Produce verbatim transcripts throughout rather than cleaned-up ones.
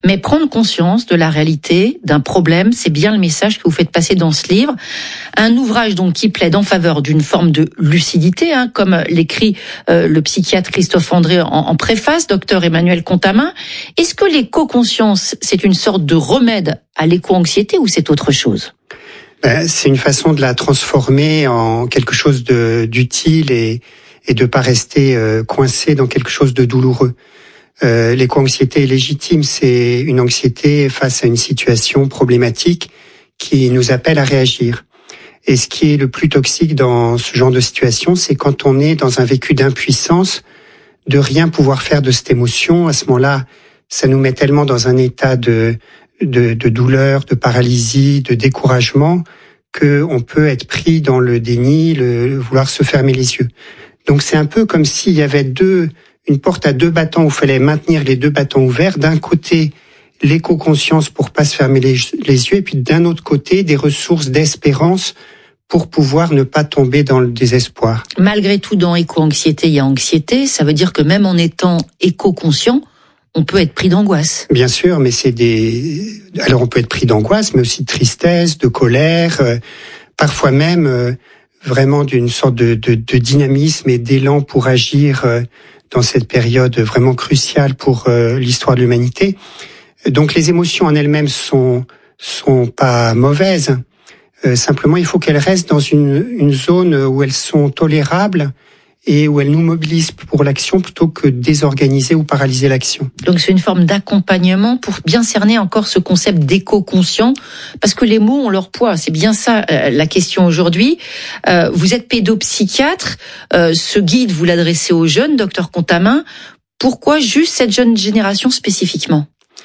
Mais prendre conscience de la réalité, d'un problème, c'est bien le message que vous faites passer dans ce livre. Un ouvrage donc qui plaide en faveur d'une forme de lucidité, hein, comme l'écrit euh, le psychiatre Christophe André en, en préface, docteur Emmanuel Contamin. Est-ce que l'éco-conscience, c'est une sorte de remède à l'éco-anxiété ou c'est autre chose ? Ben, c'est une façon de la transformer en quelque chose de, d'utile et, et de pas rester euh, coincé dans quelque chose de douloureux. Euh, l'éco-anxiété est légitime, c'est une anxiété face à une situation problématique qui nous appelle à réagir. Et ce qui est le plus toxique dans ce genre de situation, c'est quand on est dans un vécu d'impuissance, de rien pouvoir faire de cette émotion. À ce moment-là, ça nous met tellement dans un état de, de, de douleur, de paralysie, de découragement, qu'on peut être pris dans le déni, le, le vouloir se fermer les yeux. Donc c'est un peu comme s'il y avait deux... une porte à deux battants où il fallait maintenir les deux battants ouverts. D'un côté, l'éco-conscience pour pas se fermer les, les yeux, et puis d'un autre côté, des ressources d'espérance pour pouvoir ne pas tomber dans le désespoir. Malgré tout, dans éco-anxiété, il y a anxiété. Ça veut dire que même en étant éco-conscient, on peut être pris d'angoisse. Bien sûr, mais c'est des... Alors on peut être pris d'angoisse, mais aussi de tristesse, de colère, euh, parfois même euh, vraiment d'une sorte de, de, de dynamisme et d'élan pour agir euh, dans cette période vraiment cruciale pour euh, l'histoire de l'humanité. Donc les émotions en elles-mêmes sont sont pas mauvaises. Euh, simplement, il faut qu'elles restent dans une une zone où elles sont tolérables et où elles nous mobilisent pour l'action plutôt que désorganiser ou paralyser l'action. Donc c'est une forme d'accompagnement pour bien cerner encore ce concept d'éco-conscient, parce que les mots ont leur poids. C'est bien ça euh, la question aujourd'hui. Euh, vous êtes pédopsychiatre, euh, ce guide vous l'adressez aux jeunes, docteur Contamin. Pourquoi juste cette jeune génération spécifiquement ?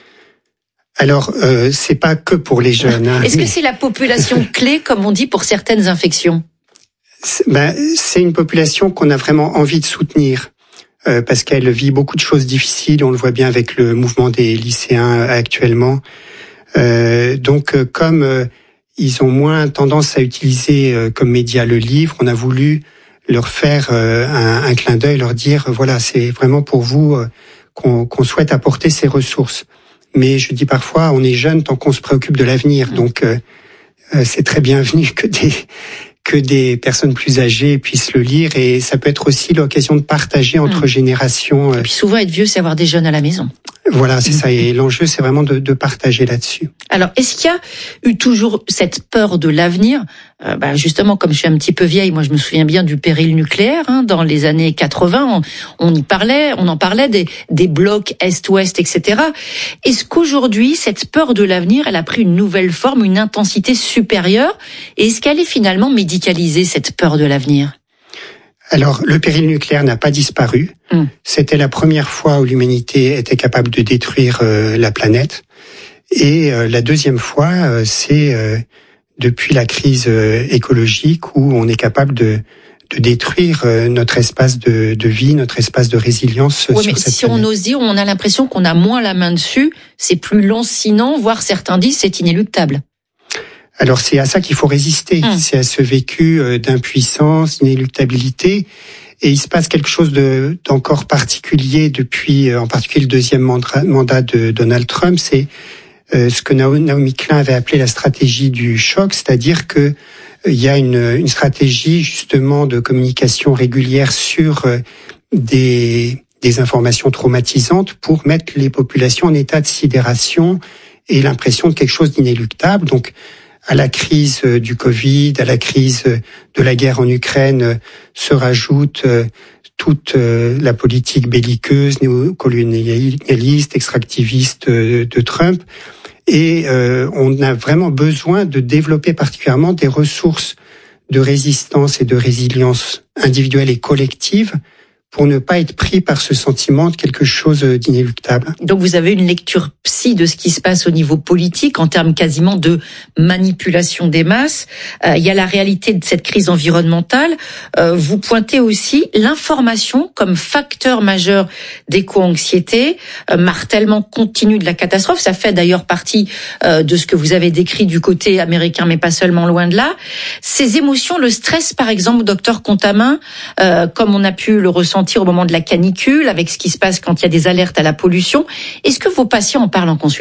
Alors, euh, c'est pas que pour les jeunes. Hein, Est-ce mais... que c'est la population clé, comme on dit, pour certaines infections ? C'est, ben, c'est une population qu'on a vraiment envie de soutenir euh, parce qu'elle vit beaucoup de choses difficiles. On le voit bien avec le mouvement des lycéens actuellement. Euh, donc, euh, comme euh, ils ont moins tendance à utiliser euh, comme média le livre, on a voulu leur faire euh, un, un clin d'œil, leur dire euh, voilà, c'est vraiment pour vous euh, qu'on, qu'on souhaite apporter ces ressources. Mais je dis parfois, on est jeune tant qu'on se préoccupe de l'avenir. Donc, euh, euh, c'est très bienvenu que des que des personnes plus âgées puissent le lire, et ça peut être aussi l'occasion de partager entre mmh. générations. Et puis souvent être vieux, c'est avoir des jeunes à la maison. Voilà, c'est mmh. ça. Et l'enjeu, c'est vraiment de, de partager là-dessus. Alors, est-ce qu'il y a eu toujours cette peur de l'avenir ? euh, bah Justement, comme je suis un petit peu vieille, moi je me souviens bien du péril nucléaire. Hein, dans les années quatre-vingts, on, on y parlait, on en parlait des, des blocs Est-Ouest, et cetera. Est-ce qu'aujourd'hui, cette peur de l'avenir, elle a pris une nouvelle forme, une intensité supérieure ? Et est-ce qu'elle est finalement médicalisée, cette peur de l'avenir ? Alors, le péril nucléaire n'a pas disparu. Mmh. C'était la première fois où l'humanité était capable de détruire euh, la planète. Et euh, la deuxième fois, euh, c'est euh, depuis la crise euh, écologique où on est capable de, de détruire euh, notre espace de, de vie, notre espace de résilience ouais, sur mais cette si planète. On ose dire, on a l'impression qu'on a moins la main dessus, c'est plus lancinant, voire certains disent c'est inéluctable. Alors c'est à ça qu'il faut résister, mmh. c'est à ce vécu d'impuissance, d'inéluctabilité. Et il se passe quelque chose de, d'encore particulier depuis, en particulier le deuxième mandat de Donald Trump, c'est euh, ce que Naomi Klein avait appelé la stratégie du choc, c'est-à-dire que il y a une, une stratégie justement de communication régulière sur euh, des, des informations traumatisantes pour mettre les populations en état de sidération et l'impression de quelque chose d'inéluctable. Donc à la crise du Covid, à la crise de la guerre en Ukraine, se rajoute toute la politique belliqueuse, néocolonialiste, extractiviste de Trump. Et on a vraiment besoin de développer particulièrement des ressources de résistance et de résilience individuelle et collective pour ne pas être pris par ce sentiment de quelque chose d'inéluctable. Donc vous avez une lecture psy de ce qui se passe au niveau politique en termes quasiment de manipulation des masses. Euh, il y a la réalité de cette crise environnementale. Euh, vous pointez aussi l'information comme facteur majeur d'éco-anxiété, euh, martèlement continu de la catastrophe. Ça fait d'ailleurs partie euh, de ce que vous avez décrit du côté américain, mais pas seulement, loin de là. Ces émotions, le stress par exemple, docteur Contamin, euh, comme on a pu le ressentir ressentir au moment de la canicule, avec ce qui se passe quand il y a des alertes à la pollution. Est-ce que vos patients en parlent en consultation ?